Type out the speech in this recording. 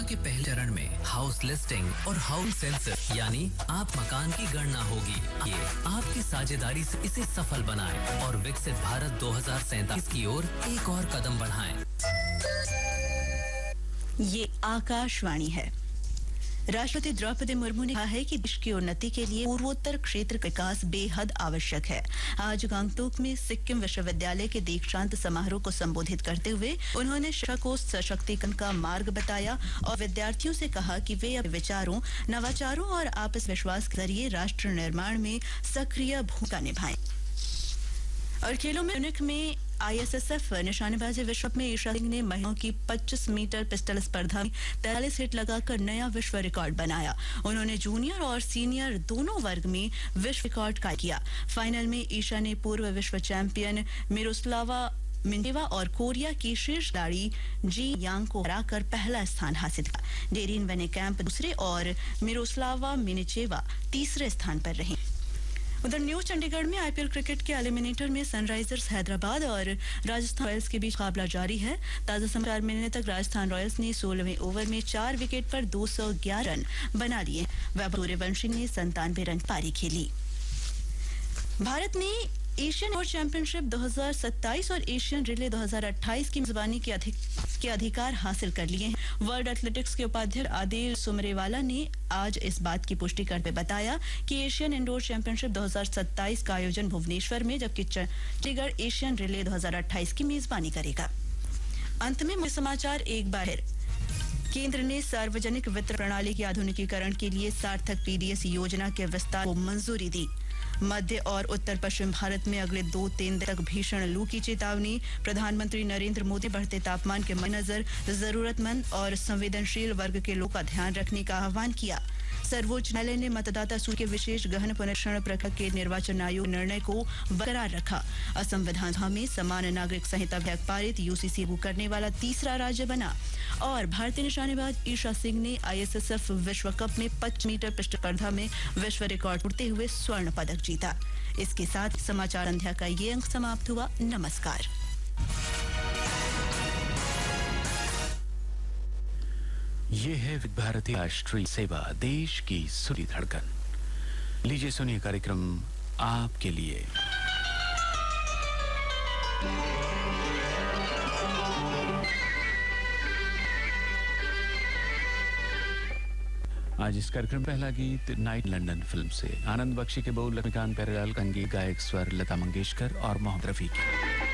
के पहले चरण में हाउस लिस्टिंग और हाउस सेंसस यानी आप मकान की गणना होगी। ये आपकी साझेदारी से इसे सफल बनाएं और विकसित भारत 2047 की ओर एक और कदम बढ़ाएं। ये आकाशवाणी है। राष्ट्रपति द्रौपदी मुर्मू ने कहा है कि देश की उन्नति के लिए पूर्वोत्तर क्षेत्र का विकास बेहद आवश्यक है। आज गंगटोक में सिक्किम विश्वविद्यालय के दीक्षांत समारोह को संबोधित करते हुए उन्होंने शिक्षा को सशक्तिकरण का मार्ग बताया और विद्यार्थियों से कहा कि वे अपने विचारों, नवाचारों और आपसी विश्वास के जरिए राष्ट्र निर्माण में सक्रिय भूमिका निभाएं। और खेलों में म्यूनिख में ISSF निशानेबाजी विश्व कप में ईशा सिंह ने महिलाओं की 25 मीटर पिस्टल स्पर्धा में 43 हिट लगाकर नया विश्व रिकॉर्ड बनाया। उन्होंने जूनियर और सीनियर दोनों वर्ग में विश्व रिकॉर्ड कायम किया। फाइनल में ईशा ने पूर्व विश्व चैंपियन मिरोस्लावा मिंडेवा और कोरिया की शीर्ष खिलाड़ी जी यांग को हराकर पहला स्थान हासिल किया। डेरिन वेनेकैम्प दूसरे और मिरोस्लावा मिनिचेवा तीसरे स्थान पर रही। उधर न्यू चंडीगढ़ में IPL क्रिकेट के एलिमिनेटर में सनराइजर्स हैदराबाद और राजस्थान रॉयल्स के बीच मुकाबला जारी है। ताजा समाचार मिलने तक राजस्थान रॉयल्स ने 16वें ओवर में 4 विकेट पर 211 रन बना लिए। वैभव सूर्यवंशी ने 97 रन पारी खेली। भारत ने एशियन इंडोर चैंपियनशिप 2027 और एशियन रिले 2028 की मेजबानी के अधिकार हासिल कर लिए हैं। वर्ल्ड एथलेटिक्स के उपाध्यक्ष आदिल सुमरेवाला ने आज इस बात की पुष्टि करते बताया कि एशियन इंडोर चैंपियनशिप 2027 का आयोजन भुवनेश्वर में, जबकि चंडीगढ़ एशियन रिले 2028 की मेजबानी करेगा। अंत में मुख्य समाचार एक बार। केंद्र ने सार्वजनिक वित्त प्रणाली के आधुनिकीकरण के लिए सार्थक PDS योजना के विस्तार को मंजूरी दी। मध्य और उत्तर पश्चिम भारत में अगले 2-3 दिन तक भीषण लू की चेतावनी। प्रधानमंत्री नरेंद्र मोदी बढ़ते तापमान के मद्देनजर जरूरतमंद और संवेदनशील वर्ग के लोगों का ध्यान रखने का आह्वान किया। सर्वोच्च न्यायालय ने मतदाता सूची के विशेष गहन पुनरीक्षण प्रक्रिया के निर्वाचन आयोग निर्णय को बरकरार रखा। असम विधानसभा में समान नागरिक संहिता विधेयक पारित, UCC लागू करने वाला तीसरा राज्य बना। और भारतीय निशानेबाज ईशा सिंह ने ISSF विश्व कप में 25 मीटर पिस्टल स्पर्धा में विश्व रिकॉर्ड तोड़ते हुए स्वर्ण पदक जीता। इसके साथ समाचार संध्या का ये अंक समाप्त हुआ। नमस्कार। ये है भारतीय राष्ट्रीय सेवा, देश की सुरी धड़कन। लीजिए सुनिए कार्यक्रम आपके लिए। आज इस कार्यक्रम पहला गीत नाइट लंदन फिल्म से आनंद बख्शी के बोल, लक्ष्मीकांत प्यारेलाल, संगीत गायक स्वर लता मंगेशकर और मोहम्मद रफी की।